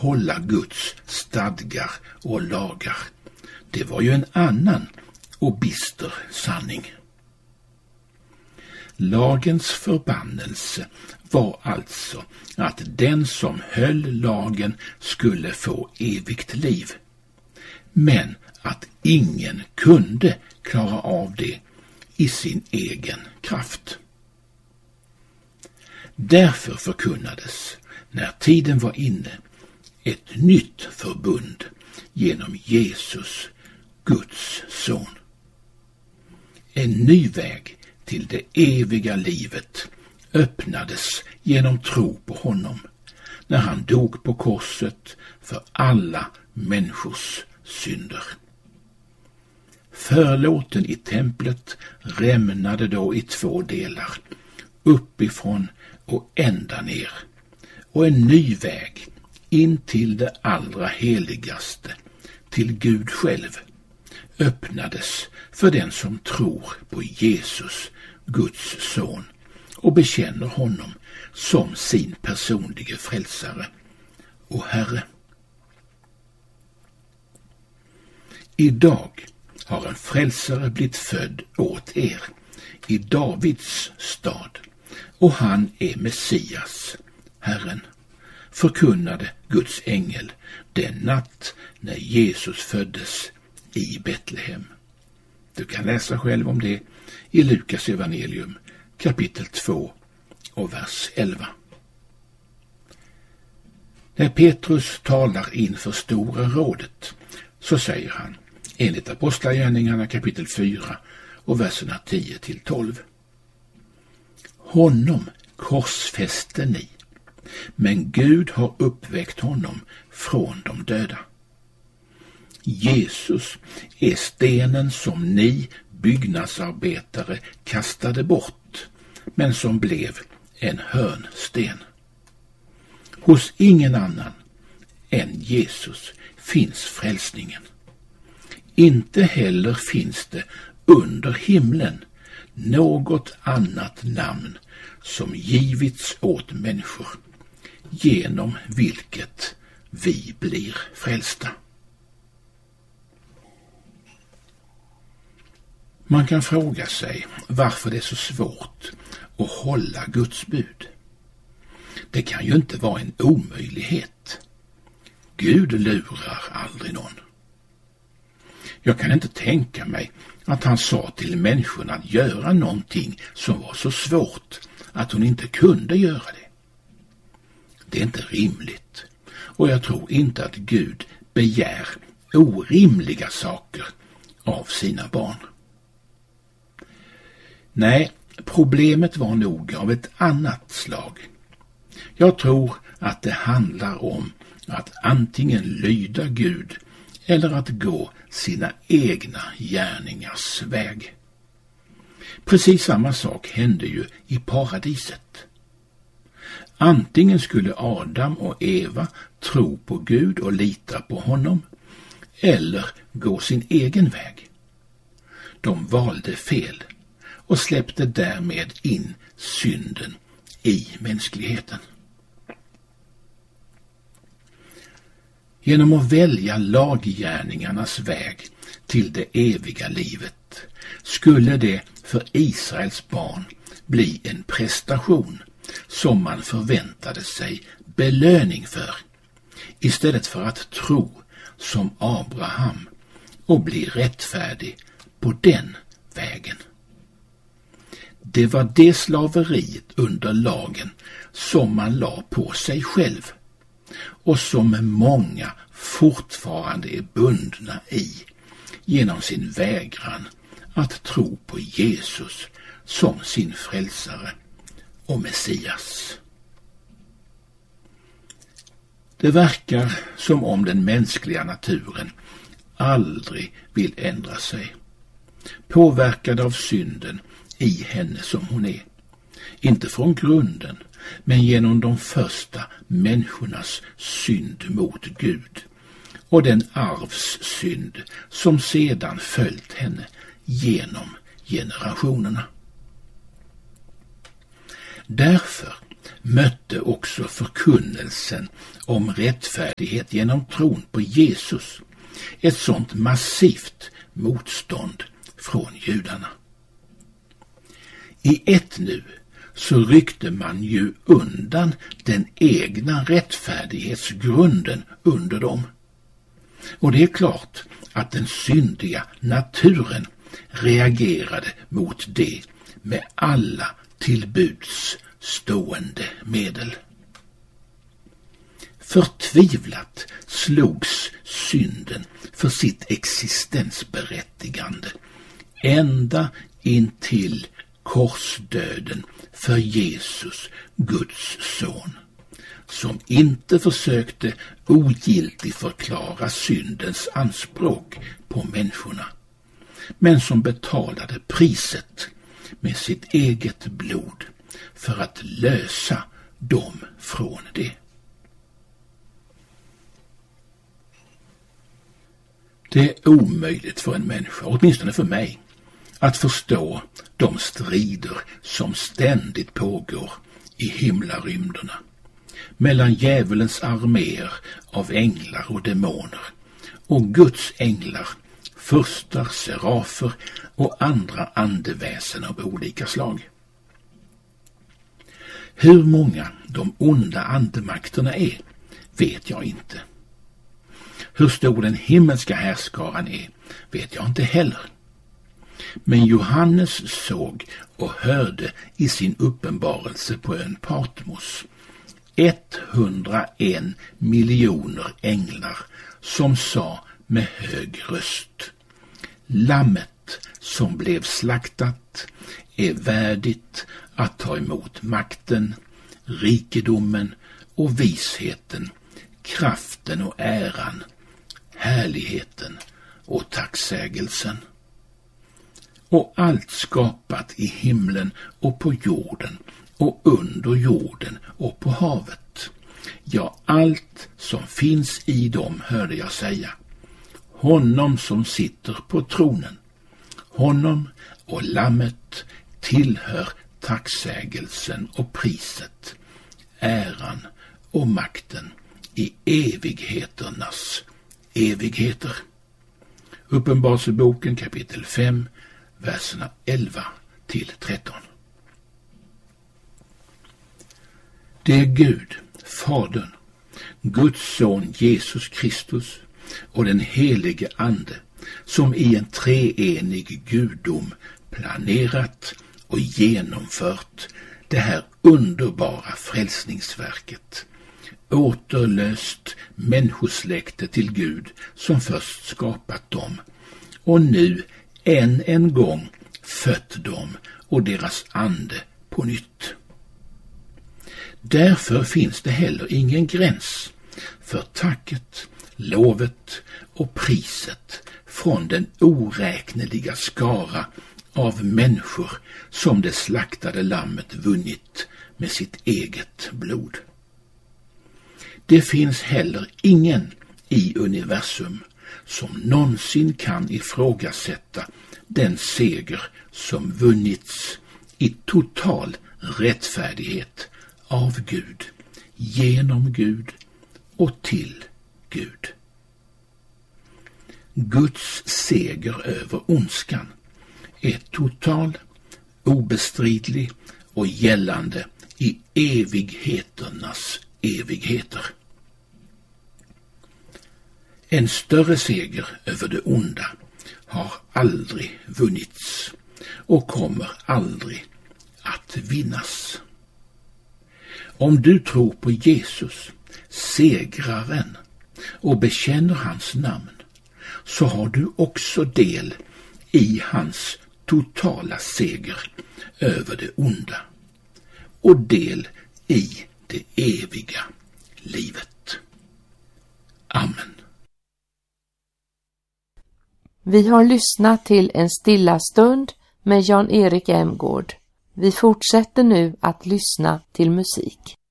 hålla Guds stadgar och lagar. Det var ju en annan och bister sanning. Lagens förbannelse var alltså att den som höll lagen skulle få evigt liv, men att ingen kunde klara av det i sin egen kraft. Därför förkunnades, när tiden var inne, ett nytt förbund genom Jesus, Guds son. En ny väg till det eviga livet öppnades genom tro på honom, när han dog på korset för alla människors synder. Förlåten i templet rämnade då i 2 delar, uppifrån och ända ner, och en ny väg in till det allra heligaste, till Gud själv, öppnades för den som tror på Jesus, Guds son, och bekänner honom som sin personliga frälsare och Herre. Idag har en frälsare blivit född åt er i Davids stad, och han är Messias, Herren, förkunnade Guds ängel den natt när Jesus föddes i Betlehem. Du kan läsa själv om det i Lukas evangelium kapitel 2 och vers 11. När Petrus talar inför Stora rådet så säger han enligt Apostlagärningarna kapitel 4 och verserna 10-12: Honom korsfäste ni, men Gud har uppväckt honom från de döda. Jesus är stenen som ni byggnadsarbetare kastade bort, men som blev en hörnsten. Hos ingen annan än Jesus finns frälsningen. Inte heller finns det under himlen något annat namn som givits åt människor, genom vilket vi blir frälsta. Man kan fråga sig varför det är så svårt att hålla Guds bud. Det kan ju inte vara en omöjlighet. Gud lurar aldrig någon. Jag kan inte tänka mig att han sa till människorna att göra någonting som var så svårt att hon inte kunde göra det. Det är inte rimligt, och jag tror inte att Gud begär orimliga saker av sina barn. Nej, problemet var nog av ett annat slag. Jag tror att det handlar om att antingen lyda Gud eller att gå sina egna gärningars väg. Precis samma sak hände ju i paradiset. Antingen skulle Adam och Eva tro på Gud och lita på honom, eller gå sin egen väg. De valde fel och släppte därmed in synden i mänskligheten. Genom att välja laggärningarnas väg till det eviga livet skulle det för Israels barn bli en prestation som man förväntade sig belöning för, istället för att tro som Abraham och bli rättfärdig på den vägen. Det var det slaveriet under lagen som man la på sig själv och som många fortfarande är bundna i genom sin vägran att tro på Jesus som sin frälsare och Messias. Det verkar som om den mänskliga naturen aldrig vill ändra sig, påverkad av synden i henne som hon är. Inte från grunden, men genom de första människornas synd mot Gud och den arvssynd som sedan följt henne genom generationerna. Därför mötte också förkunnelsen om rättfärdighet genom tron på Jesus ett sådant massivt motstånd från judarna. I ett nu så ryckte man ju undan den egna rättfärdighetsgrunden under dem. Och det är klart att den syndiga naturen reagerade mot det med alla tillbuds stående medel. Förtvivlat slogs synden för sitt existensberättigande ända intill korsdöden för Jesus, Guds son, som inte försökte ogiltigförklara syndens anspråk på människorna, men som betalade priset med sitt eget blod för att lösa dem från det. Det är omöjligt för en människa, åtminstone för mig, att förstå de strider som ständigt pågår i himlarymderna mellan djävulens arméer av änglar och demoner och Guds änglar, furstar, serafer och andra andeväsen av olika slag. Hur många de onda andemakterna är vet jag inte. Hur stor den himmelska härskaran är vet jag inte heller. Men Johannes såg och hörde i sin uppenbarelse på ön Patmos 101 miljoner änglar som sa med hög röst: Lammet som blev slaktat är värdigt att ta emot makten, rikedomen och visheten, kraften och äran, härligheten och tacksägelsen. Och allt skapat i himlen och på jorden och under jorden och på havet. Ja, allt som finns i dem, hörde jag säga. Honom som sitter på tronen, honom och lammet tillhör tacksägelsen och priset, äran och makten i evigheternas evigheter. Uppenbarelseboken kapitel 5, verserna 11-13. Det är Gud, Fadern, Guds son Jesus Kristus och den helige Ande som i en treenig gudom planerat och genomfört det här underbara frälsningsverket, återlöst människosläktet till Gud som först skapat dem och nu än en gång fött dem och deras ande på nytt. Därför finns det heller ingen gräns för tacket, lovet och priset från den oräkneliga skara av människor som det slaktade lammet vunnit med sitt eget blod. Det finns heller ingen i universum som någonsin kan ifrågasätta den seger som vunnits i total rättfärdighet av Gud, genom Gud och till Gud. Guds seger över ondskan är total, obestridlig och gällande i evigheternas evigheter. En större seger över det onda har aldrig vunnits och kommer aldrig att vinnas. Om du tror på Jesus, segraren, och bekänner hans namn, så har du också del i hans totala seger över det onda och del i det eviga livet. Amen. Vi har lyssnat till en stilla stund med Jan-Erik Emgård. Vi fortsätter nu att lyssna till musik.